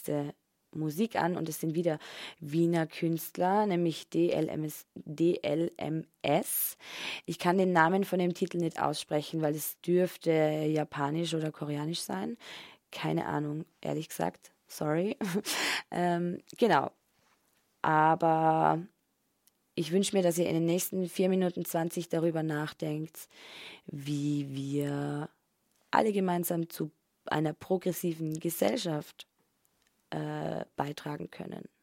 nächste Musik an und es sind wieder Wiener Künstler, nämlich DLMS. Ich kann den Namen von dem Titel nicht aussprechen, weil es dürfte japanisch oder koreanisch sein. Keine Ahnung, ehrlich gesagt. Sorry. Genau. Aber ich wünsche mir, dass ihr in den nächsten 4 Minuten 20 darüber nachdenkt, wie wir alle gemeinsam zu einer progressiven Gesellschaft beitragen können.